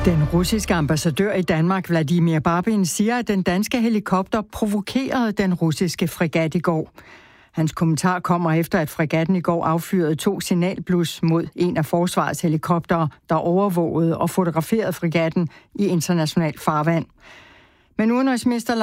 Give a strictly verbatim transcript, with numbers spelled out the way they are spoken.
Den russiske ambassadør i Danmark, Vladimir Barbin, siger, at den danske helikopter provokerede den russiske fregat i går. Hans kommentar kommer efter, at fregatten i går affyrede to signalblus mod en af forsvarets helikoptere, der overvågede og fotograferede fregatten i international farvand. Men udenrigsminister